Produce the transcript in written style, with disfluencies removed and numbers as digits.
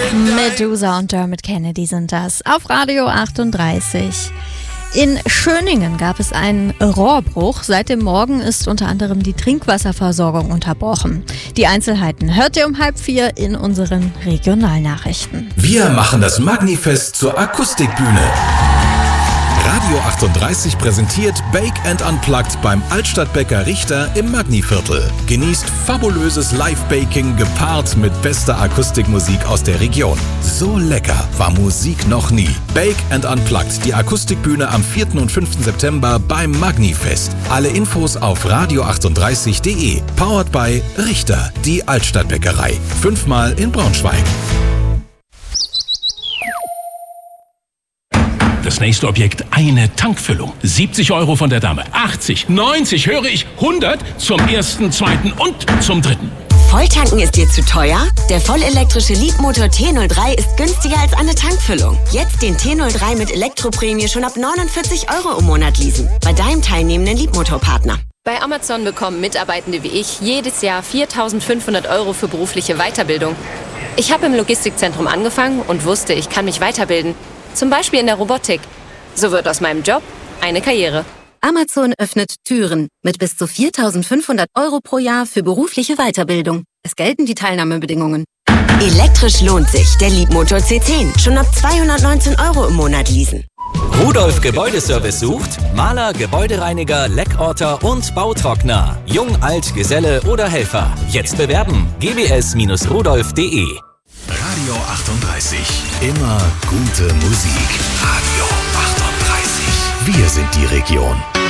Medusa und Dermot Kennedy sind das. Auf Radio 38. In Schöningen gab es einen Rohrbruch. Seit dem Morgen ist unter anderem die Trinkwasserversorgung unterbrochen. Die Einzelheiten hört ihr um 3:30 in unseren Regionalnachrichten. Wir machen das Magnifest zur Akustikbühne. Radio 38 präsentiert Bake & Unplugged beim Altstadtbäcker Richter im Magniviertel. Genießt fabulöses Live-Baking gepaart mit bester Akustikmusik aus der Region. So lecker war Musik noch nie. Bake & Unplugged, die Akustikbühne am 4. und 5. September beim Magnifest. Alle Infos auf radio38.de. Powered by Richter, die Altstadtbäckerei. 5-mal in Braunschweig. Das nächste Objekt, eine Tankfüllung. 70 € von der Dame. 80, 90, höre ich, 100 zum ersten, zweiten und zum dritten. Volltanken ist dir zu teuer? Der vollelektrische Leapmotor T03 ist günstiger als eine Tankfüllung. Jetzt den T03 mit Elektroprämie schon ab 49 € im Monat leasen. Bei deinem teilnehmenden Leapmotor-Partner. Bei Amazon bekommen Mitarbeitende wie ich jedes Jahr 4.500 € für berufliche Weiterbildung. Ich habe im Logistikzentrum angefangen und wusste, ich kann mich weiterbilden. Zum Beispiel in der Robotik. So wird aus meinem Job eine Karriere. Amazon öffnet Türen mit bis zu 4.500 € pro Jahr für berufliche Weiterbildung. Es gelten die Teilnahmebedingungen. Elektrisch lohnt sich. Der Leapmotor C10. Schon ab 219 € im Monat leasen. Rudolf Gebäudeservice sucht Maler, Gebäudereiniger, Leckorter und Bautrockner. Jung, alt, Geselle oder Helfer. Jetzt bewerben. gbs-rudolf.de. Radio 38. Immer gute Musik. Radio 38. Wir sind die Region.